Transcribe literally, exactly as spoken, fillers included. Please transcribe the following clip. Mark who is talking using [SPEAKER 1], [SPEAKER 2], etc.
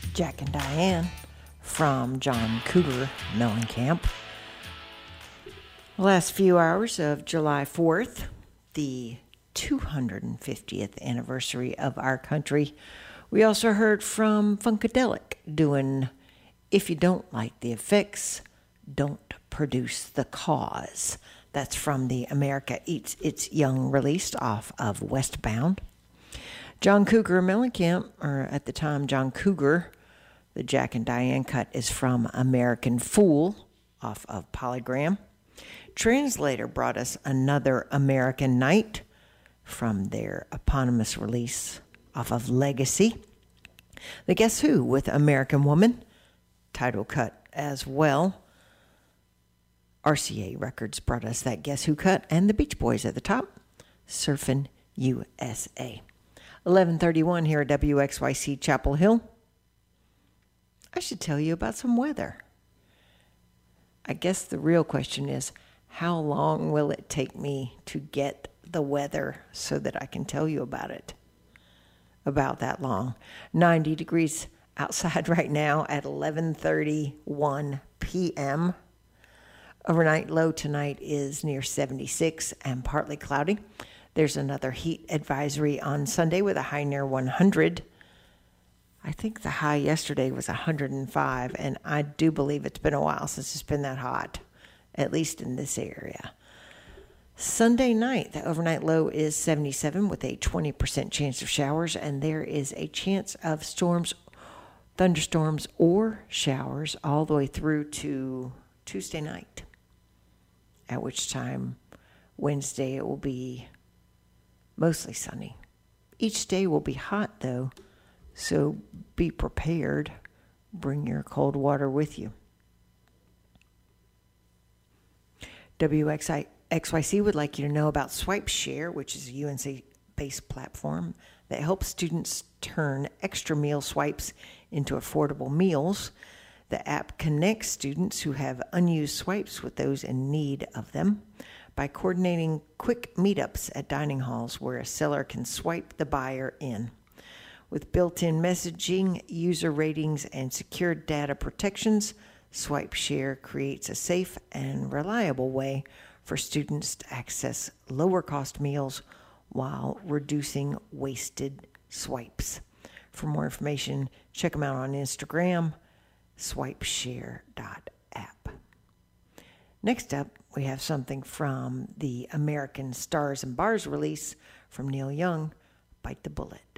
[SPEAKER 1] Jack and Diane from John Cougar Mellencamp. The last few hours of July fourth, the two hundred fiftieth anniversary of our country. We also heard from Funkadelic doing If You Don't Like the Effects, Don't Produce the Cause. That's from the America Eats Its Young released off of Westbound. John Cougar Mellencamp, or at the time John Cougar, the Jack and Diane cut is from American Fool off of Polygram. Translator brought us Another American Night from their eponymous release off of Legacy. The Guess Who with American Woman, title cut as well. R C A Records brought us that Guess Who cut, and the Beach Boys at the top, Surfin' U S A. eleven thirty-one here at W X Y C Chapel Hill. I should tell you about some weather. I guess the real question is, how long will it take me to get the weather so that I can tell you about it? About that long. ninety degrees outside right now at eleven thirty-one p.m. Overnight low tonight is near seventy-six and partly cloudy. There's another heat advisory on Sunday with a high near one hundred. I think the high yesterday was one hundred five, and I do believe it's been a while since it's been that hot, at least in this area. Sunday night, the overnight low is seventy-seven with a twenty percent chance of showers, and there is a chance of storms, thunderstorms, or showers all the way through to Tuesday night, at which time Wednesday it will be mostly sunny. Each day will be hot, though, so be prepared. Bring your cold water with you. W X Y C would like you to know about SwipeShare, which is a U N C-based platform that helps students turn extra meal swipes into affordable meals. The app connects students who have unused swipes with those in need of them by coordinating quick meetups at dining halls where a seller can swipe the buyer in. With built-in messaging, user ratings, and secure data protections, SwipeShare creates a safe and reliable way for students to access lower-cost meals while reducing wasted swipes. For more information, check them out on Instagram, swipeshare dot app. Next up, we have something from the American Stars and Bars release from Neil Young, Bite the Bullet.